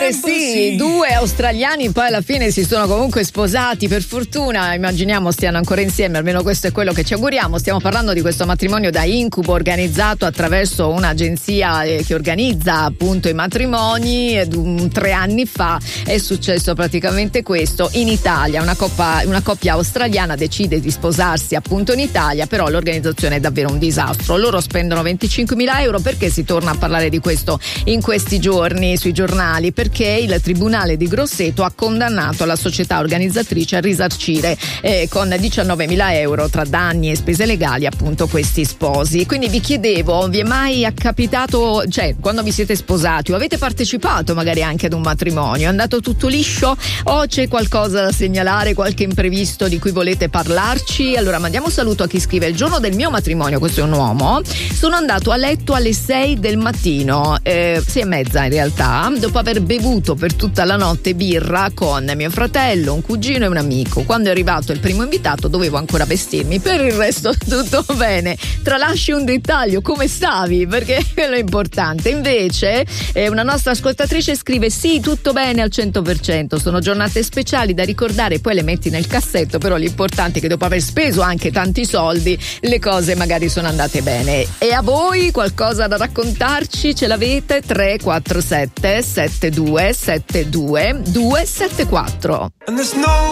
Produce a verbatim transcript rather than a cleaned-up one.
Ebbene sì, due australiani poi alla fine si sono comunque sposati, per fortuna, immaginiamo stiano ancora insieme, almeno questo è quello che ci auguriamo. Stiamo parlando di questo matrimonio da incubo organizzato attraverso un'agenzia che organizza appunto i matrimoni. Tre anni fa è successo praticamente questo in Italia, una, coppa, una coppia australiana decide di sposarsi appunto in Italia, però l'organizzazione è davvero un disastro. Loro spendono venticinquemila euro. Perché si torna a parlare di questo in questi giorni sui giornali? Perché il Tribunale di Grosseto ha condannato la società organizzatrice a risarcire eh, con diciannovemila euro tra danni e spese legali appunto questi sposi. Quindi vi chiedevo, vi è mai capitato, cioè quando vi siete sposati o avete partecipato magari anche ad un matrimonio, è andato tutto liscio o c'è qualcosa da segnalare, qualche imprevisto di cui volete parlarci? Allora mandiamo un saluto a chi scrive: il giorno del mio matrimonio, questo è un uomo, sono andato a letto alle sei del mattino, eh, sei e mezza in realtà, dopo aver bevuto per tutta la notte birra con mio fratello, un cugino e un amico. Quando è arrivato il primo invitato dovevo ancora vestirmi, per il resto tutto bene. Tralasci un dettaglio, come stavi? Perché quello è importante. Invece eh, una nostra ascoltatrice scrive: sì, tutto bene al cento per cento, sono giornate speciali da ricordare, poi le metti nel cassetto, però l'importante è che dopo aver speso anche tanti soldi le cose magari sono andate bene. E a voi qualcosa da raccontarci? Ce l'avete? tre quattro sette sette due sette due due sette quattro.